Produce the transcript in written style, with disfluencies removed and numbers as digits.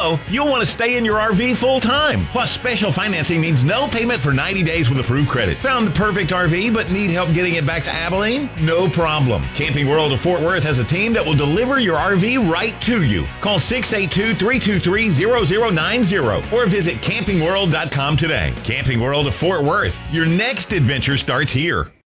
know, you'll want to stay in your RV full time. Plus, special financing means no payment for 90 days with approved credit. Found the perfect RV but need help getting it back to Abilene? No problem. Camping World of Fort Worth has a team that will deliver your RV right to you. Call 682-323-0090 or visit campingworld.com today. Camping World of Fort Worth. Your next adventure starts here.